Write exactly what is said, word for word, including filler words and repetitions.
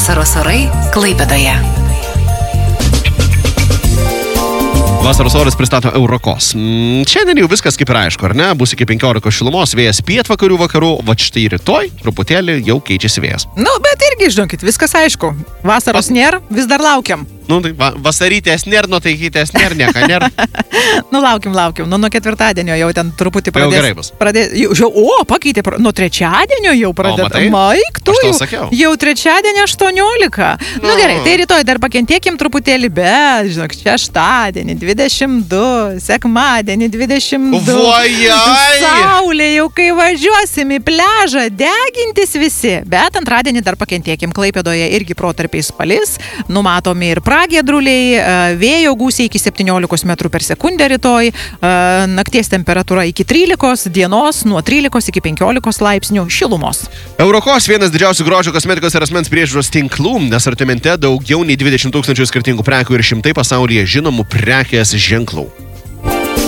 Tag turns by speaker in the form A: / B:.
A: Vasaros orai Klaipėdoje.
B: Vasaros oras pristato Eurokos. Mm, šiandien jau viskas kaip ir aišku, ar ne? Bus iki penkiolikos šilumos, vėjas pietvakarių vakarų, va štai rytoj truputėlį jau keičiasi vėjas.
C: Nu, bet irgi, žinokit, viskas aišku. Vasaros nėra, vis dar laukiam.
B: Nu, tai va, vasarytės nėra, nutaikytės nėra, nieka nėra.
C: Nu, laukiam, laukiam. Nu, nuo ketvirtadienio jau ten truputį pradės.
B: Jau gerai bus.
C: Pradės, jau, jau, o, pakeitė, pra- nuo trečiadienio jau pradės.
B: matai?
C: Maik, tu
B: Aš tau
C: jau,
B: sakiau.
C: jau trečiadienio aštuoniolika. Nu,
B: Nu.
C: gerai, tai rytoj dar pakentėkim truputėlį, bet, žinok, šeštadienį dvidešimt du, sekmadienį dvidešimt du.
B: Vojai!
C: Saulė jau kai važiuosim į pliažą, degintis visi. Bet antradienį dar pakentėkim, Klaipėdoje irgi protarpiais palis, numatomi ir pragiedruliai, vėjo gūsiai iki septyniolikos metrų per sekundę rytoj, nakties temperatūra iki trylikos, dienos nuo trylikos iki penkiolikos laipsnių šilumos.
B: Eurokos vienas didžiausių grožio kosmetikos ir asmens priežiūros tinklų, asortimente daugiau nei dvidešimt tūkstančių skirtingų prekių ir šimtai pasaulyje žinomų prekės ženklų.